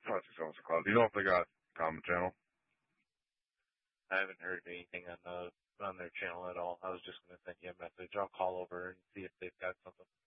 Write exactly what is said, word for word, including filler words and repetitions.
Classic Salsa Club. Do you know if they got Common Channel? I haven't heard anything on the on their channel at all. I was just going to send you a message. I'll call over and see if they've got something.